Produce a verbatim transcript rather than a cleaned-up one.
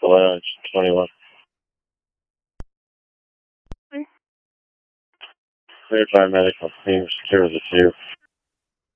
Lounge, twenty-one. Clear by medical team, secure the two.